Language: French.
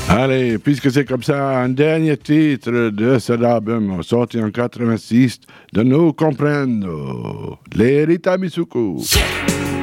Allez, puisque c'est comme ça, un dernier titre de cet album sorti en 86 de No Comprendo, les Rita Misuko.